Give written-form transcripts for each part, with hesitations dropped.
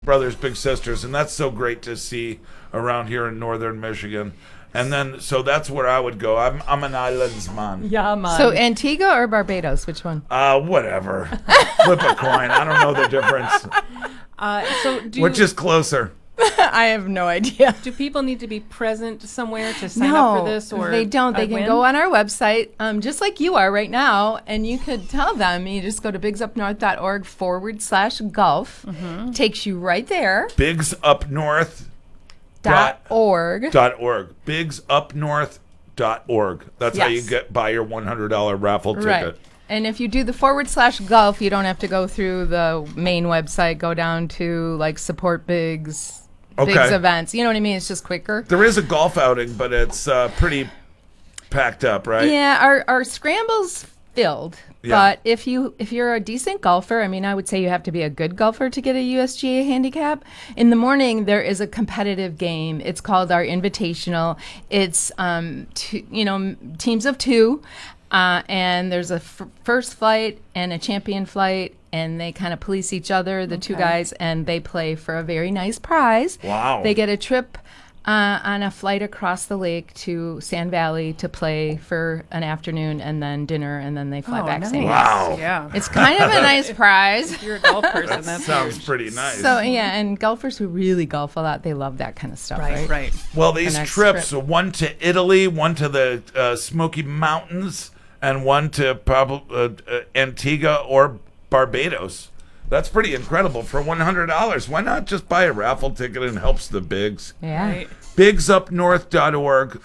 Brothers Big Sisters, and that's so great to see around here in northern Michigan. And then, so that's where I would go. I'm an islands man. Yeah, man. So Antigua or Barbados? Which one? Whatever. Flip a coin. I don't know the difference. Which is closer? I have no idea. Do people need to be present somewhere to sign up for this? Or they don't. They can win? go on our website, just like you are right now, and you could tell them. You just go to bigsupnorth.org/golf. Takes you right there. Bigsupnorth.org. Bigsupnorth.org. That's how you buy your $100 raffle ticket. Right. And if you do the /golf, you don't have to go through the main website. Go down to like support Bigs events. You know what I mean? It's just quicker. There is a golf outing, but it's pretty packed up, right? Yeah, our scramble's filled. Yeah. But if you're a decent golfer, I mean, I would say you have to be a good golfer to get a USGA handicap. In the morning, there is a competitive game. It's called our Invitational. It's teams of two. And there's a first flight and a champion flight, and they kind of police each other, the two guys, and they play for a very nice prize. Wow. They get a trip on a flight across the lake to Sand Valley to play for an afternoon and then dinner, and then they fly back. Nice. Same Wow. Yeah. It's kind of a nice prize. If you're a golf person, That that's sounds huge. pretty nice. So, yeah, and golfers who really golf a lot, they love that kind of stuff, right? Right. Well, these next trips, trip. one to Italy, one to the Smoky Mountains, and one to Antigua or Barbados. That's pretty incredible for $100. Why not just buy a raffle ticket and helps the bigs? Yeah. Right. Bigsupnorth.org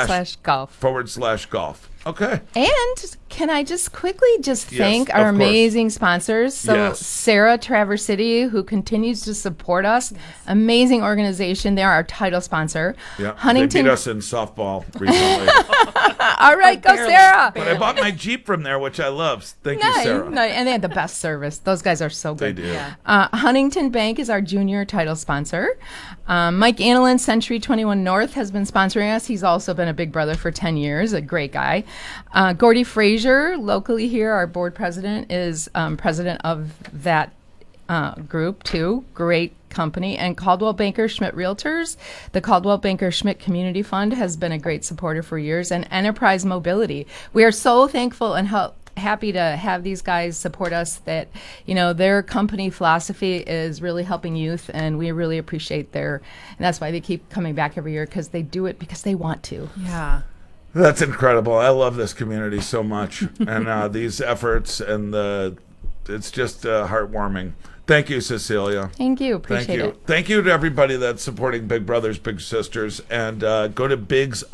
/golf. Okay. And can I just quickly thank of our course. amazing sponsors? So Yes. Sarah Traverse City, who continues to support us. Amazing organization. They are our title sponsor. Yeah. Huntington. They beat us in softball recently. All right, go Barely. Sarah. But I bought my Jeep from there, which I love. Thank you, Nice. Sarah. No, and they had the best service. Those guys are so They good. do. Yeah. Huntington Bank is our junior title sponsor. Mike Anilin, Century 21 North, has been sponsoring us. He's also been a big brother for 10 years, a great guy. Gordy Frazier, locally here, our board president, is president of that group, too. Great company. And Caldwell Banker Schmidt Realtors. The Caldwell Banker Schmidt Community Fund has been a great supporter for years. And Enterprise Mobility. We are so thankful and happy to have these guys support us, that their company philosophy is really helping youth, and we really appreciate and that's why they keep coming back every year, because they do it because they want to. Yeah. That's incredible. I love this community so much, and these efforts, and it's just heartwarming. Thank you, Cecilia. Thank you. Appreciate it. Thank you to everybody that's supporting Big Brothers Big Sisters, and go to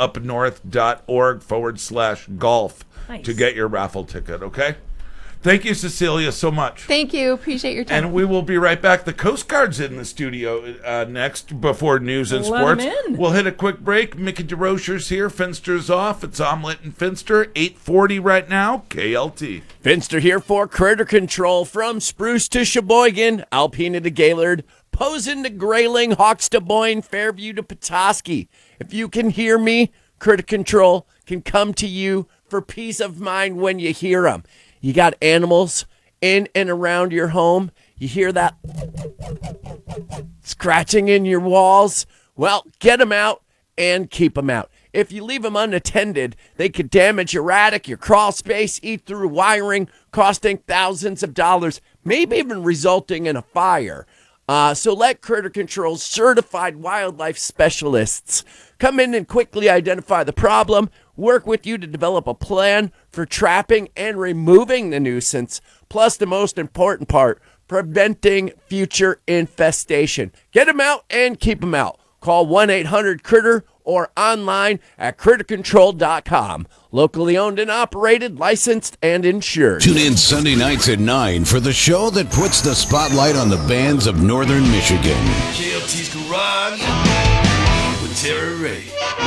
bigsupnorth.org /golf to get your raffle ticket. Okay. Thank you, Cecilia, so much. Thank you. Appreciate your time. And we will be right back. The Coast Guard's in the studio next before news and Let sports. 'em in. We'll hit a quick break. Mickey DeRocher's here. Finster's off. It's Omelet and Finster. 8:40 right now. KLT. Finster here for Critter Control. From Spruce to Sheboygan, Alpena to Gaylord, Posen to Grayling, Hawks to Boyne, Fairview to Petoskey. If you can hear me, Critter Control can come to you for peace of mind when you hear them. You got animals in and around your home. You hear that scratching in your walls? Well, get them out and keep them out. If you leave them unattended, they could damage your attic, your crawl space, eat through wiring, costing thousands of dollars, maybe even resulting in a fire. So let Critter Control's certified wildlife specialists come in and quickly identify the problem, work with you to develop a plan for trapping and removing the nuisance, plus the most important part, preventing future infestation. Get them out and keep them out. Call 1-800-CRITTER or online at crittercontrol.com. Locally owned and operated, licensed, and insured. Tune in Sunday nights at 9 for the show that puts the spotlight on the bands of Northern Michigan. KLT's Garage with Terry Ray.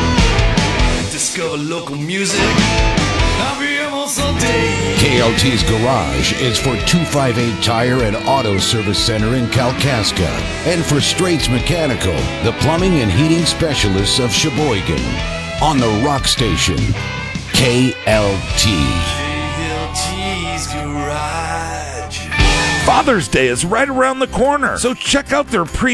Discover local music. I'll be almost all day. KLT's Garage is for 258 Tire and Auto Service Center in Kalkaska, and for Straits Mechanical, the plumbing and heating specialists of Sheboygan. On the Rock Station, KLT. KLT's Garage. Father's Day is right around the corner, so check out their